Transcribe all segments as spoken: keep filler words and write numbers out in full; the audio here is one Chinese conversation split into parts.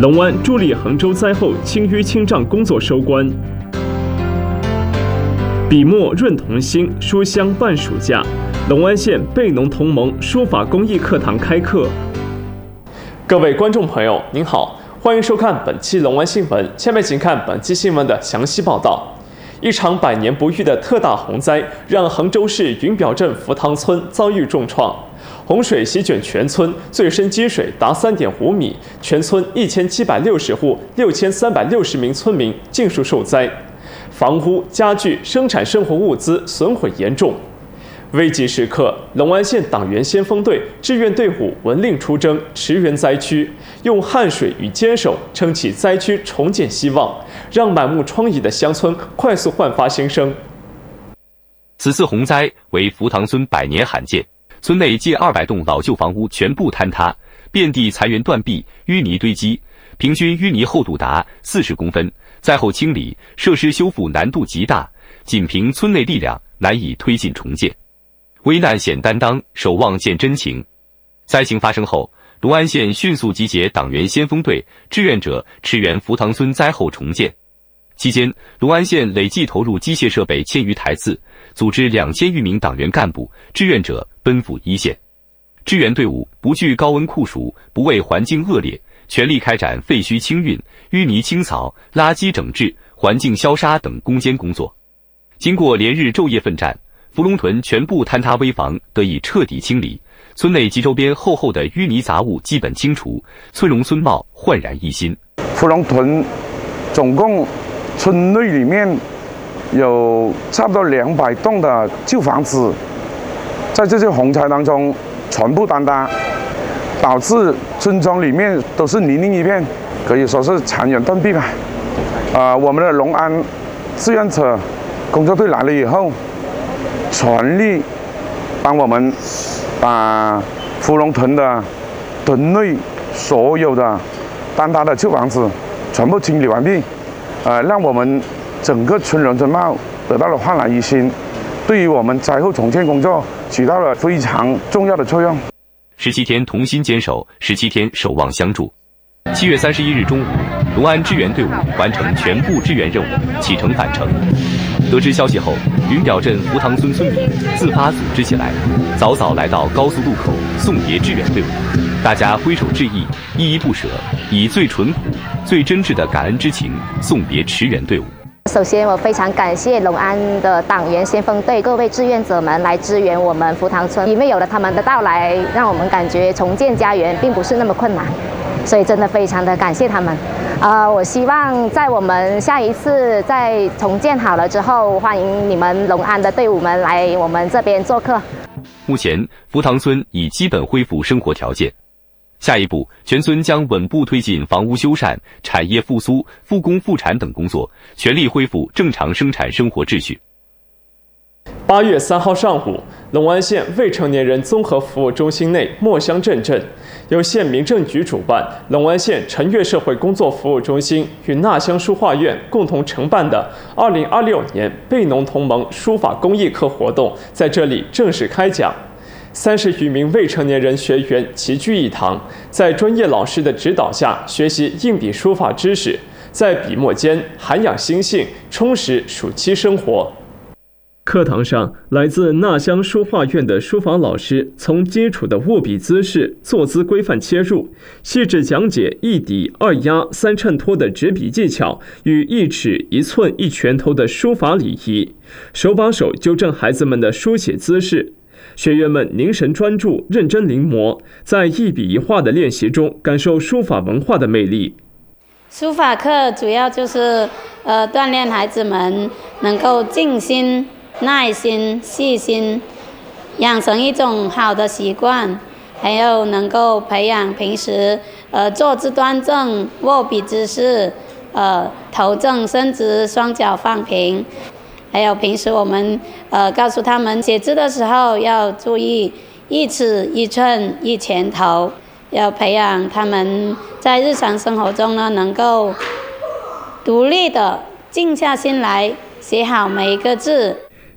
龙湾助力衡州灾后清淤清障工作收官。笔墨润童心，书香伴暑假。龙湾县贝农同盟书法公益课堂开课。各位观众朋友，您好，欢迎收看本期龙湾新闻。下面请看本期新闻的详细报道。一场百年不遇的特大洪灾，让衡州市云表镇福塘村遭遇重创。洪水席卷全村，最深积水达三点五米，全村一千七百六十户、六千三百六十名村民尽数受灾，房屋、家具、生产生活物资损毁严重。危急时刻，龙湾县党员先锋队志愿队伍闻令出征，驰援灾区，用汗水与坚守撑起灾区重建希望，让满目疮痍的乡村快速焕发新生。 此次洪灾为福塘村百年罕见，村内近二百栋老旧房屋全部坍塌，遍地残垣断壁、淤泥堆积，平均淤泥厚度达四十公分。灾后清理、设施修复难度极大，仅凭村内力量难以推进重建。危难险担当，守望见真情。灾情发生后，龙安县迅速集结党员先锋队、志愿者驰援福塘村灾后重建。期间，龙安县累计投入机械设备千余台次，组织两千余名党员干部、志愿者奔赴一线。支援队伍不惧高温酷暑，不畏环境恶劣，全力开展废墟清运、淤泥清扫、垃圾整治、环境消杀等攻坚工作。经过连日昼夜奋战，福龙屯全部坍塌危房得以彻底清理，村内及周边厚厚的淤泥杂物基本清除，村容村貌焕然一新。 福龙屯总共村内里面有差不多两百栋的旧房子，在这次洪灾当中全部坍塌，导致村庄里面都是泥泞一片，可以说是残垣断壁吧。啊、呃，我们的龙安志愿者工作队来了以后，全力帮我们把福龙屯的屯内所有的坍塌的旧房子全部清理完毕，呃，让我们整个村容村貌得到了焕然一新，对于我们灾后重建工作起到了非常重要的作用。 十七天同心坚守，十七天守望相助。七月三十一日中午，龙安支援队伍完成全部支援任务，启程返程。得知消息后，云表镇福塘村村民自发组织起来，早早来到高速路口送别支援队伍。大家挥手致意，依依不舍，以最淳朴、最真挚的感恩之情送别驰援队伍。 首先，我非常感谢龙安的党员先锋队各位志愿者们来支援我们福塘村，因为有了他们的到来，让我们感觉重建家园并不是那么困难，所以真的非常的感谢他们。呃，我希望在我们下一次再重建好了之后，欢迎你们龙安的队伍们来我们这边做客。 目前，福塘村已基本恢复生活条件。下一步，全村将稳步推进房屋修缮、产业复苏、复工复产等工作，全力恢复正常生产生活秩序。 八月三号上午，龙安县未成年人综合服务中心内墨香阵阵，由县民政局主办，龙安县陈悦社会工作服务中心与纳香书画院共同承办的二零二六年贝农同盟书法公益课活动在这里正式开讲。三十余名未成年人学员齐聚一堂，在专业老师的指导下学习硬笔书法知识，在笔墨间涵养心性，充实暑期生活。课堂上，来自纳香书画院的书法老师从基础的握笔姿势、坐姿规范切入，细致讲解一抵、二压、三衬托的执笔技巧与一尺、一寸、一拳头的书法礼仪，手把手纠正孩子们的书写姿势。学员们凝神专注，认真临摹，在一笔一画的练习中感受书法文化的魅力。 书法课主要就是呃锻炼孩子们能够静心、耐心、细心，养成一种好的习惯，还有能够培养平时呃坐姿端正、握笔姿势、呃头正伸直、双脚放平。还有平时我们呃告诉他们写字的时候要注意一尺一寸一拳头，要培养他们在日常生活中呢能够独立的静下心来写好每一个字。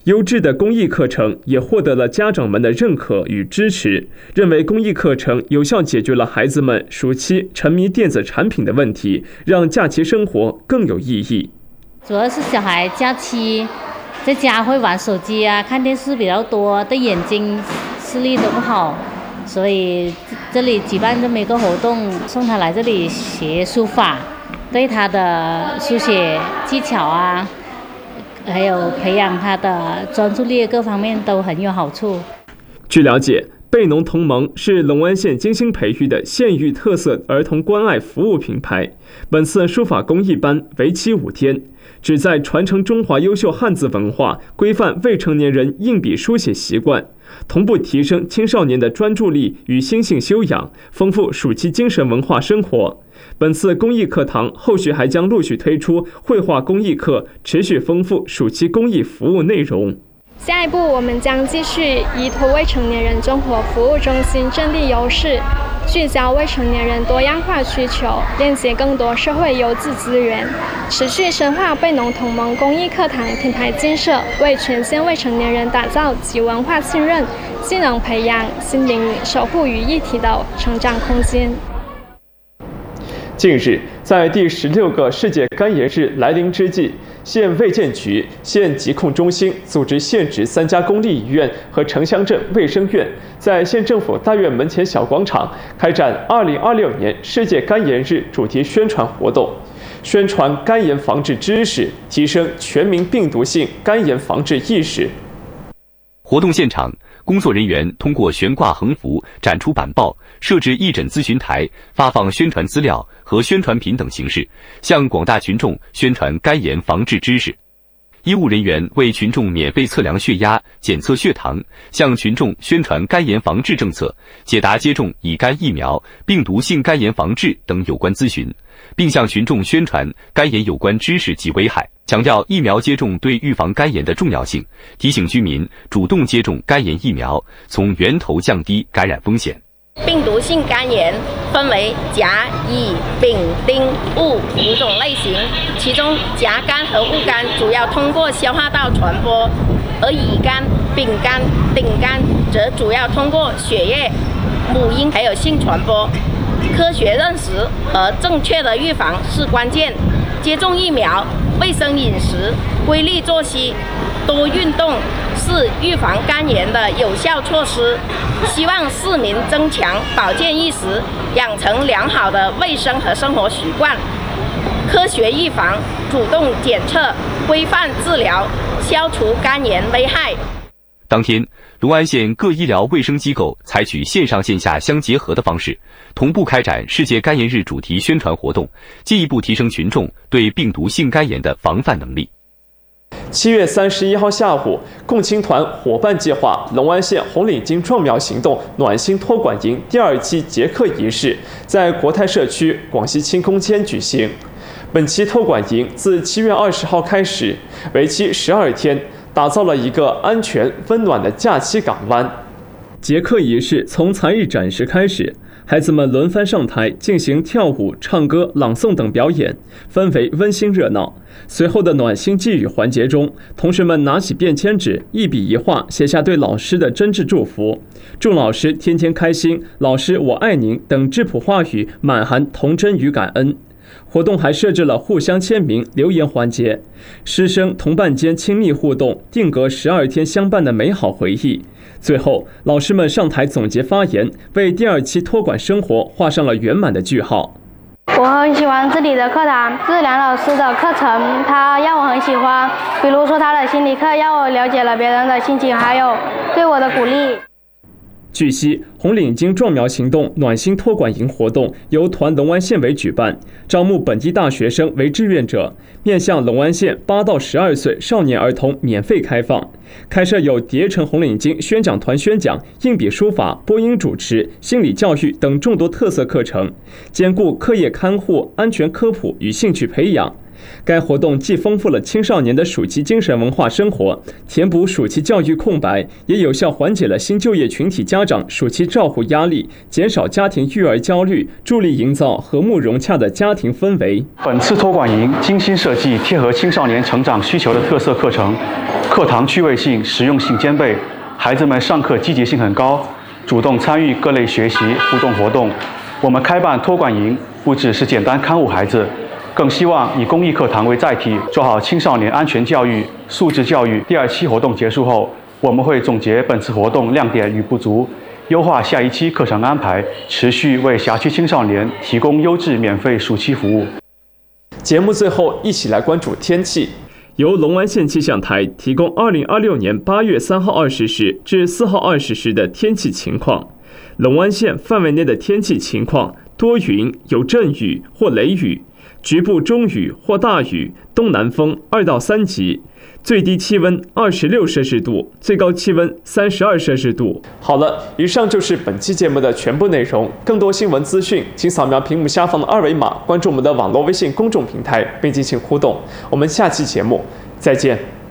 优质的公益课程也获得了家长们的认可与支持，认为公益课程有效解决了孩子们暑期沉迷电子产品的问题，让假期生活更有意义。 主要是小孩假期在家会玩手机啊、看电视比较多，对眼睛视力都不好，所以这里举办这么一个活动，送他来这里学书法，对他的书写技巧啊，还有培养他的专注力各方面都很有好处。 据了解，贝农同盟是龙安县精心培育的县域特色儿童关爱服务品牌。本次书法公益班为期五天，旨在传承中华优秀汉字文化，规范未成年人硬笔书写习惯，同步提升青少年的专注力与心性修养，丰富暑期精神文化生活。本次公益课堂后续还将陆续推出绘画公益课，持续丰富暑期公益服务内容。 下一步，我们将继续依托未成年人综合服务中心阵地优势，聚焦未成年人多样化需求，链接更多社会优质资源，持续深化贝农同盟公益课堂品牌建设，为全县未成年人打造集文化信任、技能培养、心灵守护于一体的成长空间。 近日，在第十六个世界肝炎日来临之际，县卫健局、县疾控中心组织县直三家公立医院和城乡镇卫生院，在县政府大院门前小广场开展二零二六年世界肝炎日主题宣传活动，宣传肝炎防治知识，提升全民病毒性肝炎防治意识。 活动现场，工作人员通过悬挂横幅、展出板报、设置义诊咨询台、发放宣传资料和宣传品等形式，向广大群众宣传肝炎防治知识。医务人员为群众免费测量血压、检测血糖，向群众宣传肝炎防治政策，解答接种乙肝疫苗、病毒性肝炎防治等有关咨询，并向群众宣传肝炎有关知识及危害，强调疫苗接种对预防肝炎的重要性，提醒居民主动接种肝炎疫苗，从源头降低感染风险。 病毒性肝炎分为甲、乙、丙、丁、戊五种类型，其中甲肝和戊肝主要通过消化道传播，而乙肝、丙肝、丁肝则主要通过血液、母婴还有性传播。科学认识和正确的预防是关键，接种疫苗、卫生饮食、规律作息、多运动是预防肝炎的有效措施。希望市民增强保健意识，养成良好的卫生和生活习惯，科学预防，主动检测，规范治疗，消除肝炎危害。 当天，龙安县各医疗卫生机构采取线上线下相结合的方式，同步开展世界肝炎日主题宣传活动，进一步提升群众对病毒性肝炎的防范能力。 七月三十一号下午，共青团伙伴计划龙安县红领巾壮苗行动暖心托管营第二期结课仪式在国泰社区广西清空间举行。本期托管营自七月二十号开始，为期十二天，打造了一个安全温暖的假期港湾。结课仪式从才艺展示开始，孩子们轮番上台进行跳舞、唱歌、朗诵等表演，氛围温馨热闹。随后的暖心寄语环节中，同学们拿起便签纸，一笔一画写下对老师的真挚祝福，祝老师天天开心，老师我爱您等质朴话语满含童真与感恩。活动还设置了互相签名、留言环节，师生同伴间亲密互动，定格十二天相伴的美好回忆。最后，老师们上台总结发言，为第二期托管生活画上了圆满的句号。 我很喜欢这里的课堂，这是梁老师的课程，他让我很喜欢。比如说他的心理课，让我了解了别人的心情，还有对我的鼓励。 据悉，红领巾壮苗行动暖心托管营活动由团龙安县委举办，招募本地大学生为志愿者，面向龙安县八到十二岁少年儿童免费开放。开设有叠成红领巾宣讲团宣讲、硬笔书法、播音主持、心理教育等众多特色课程，兼顾课业看护、安全科普与兴趣培养。 该活动既丰富了青少年的暑期精神文化生活，填补暑期教育空白，也有效缓解了新就业群体家长暑期照护压力，减少家庭育儿焦虑，助力营造和睦融洽的家庭氛围。 本次托管营精心设计贴合青少年成长需求的特色课程，课堂趣味性、实用性兼备，孩子们上课积极性很高，主动参与各类学习互动活动。我们开办托管营，不只是简单看护孩子，更希望以公益课堂为载体，做好青少年安全教育、素质教育。第二期活动结束后，我们会总结本次活动亮点与不足，优化下一期课程安排，持续为辖区青少年提供优质免费暑期服务。 节目最后，一起来关注天气。由龙湾县气象台提供二零二六年八月三号二十时至四号二十时的天气情况。龙湾县范围内的天气情况：多云，有阵雨或雷雨。局部中雨或大雨，东南风二到三级，最低气温二十六摄氏度，最高气温三十二摄氏度。好了，以上就是本期节目的全部内容。更多新闻资讯，请扫描屏幕下方的二维码，关注我们的网络微信公众平台，并进行互动。我们下期节目再见。